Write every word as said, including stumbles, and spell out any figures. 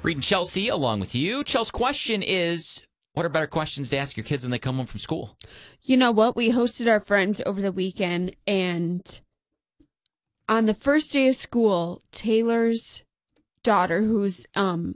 Reading Chelsea along with you. Chelsea's question is, what are better questions to ask your kids when they come home from school? You know what? We hosted our friends over the weekend, and on the first day of school, Taylor's daughter, who's um